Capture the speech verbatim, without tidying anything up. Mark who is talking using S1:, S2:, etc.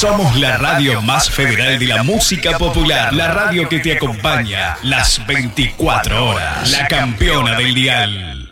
S1: Somos la radio más federal de la música popular. La radio que te acompaña las veinticuatro horas. La campeona del dial.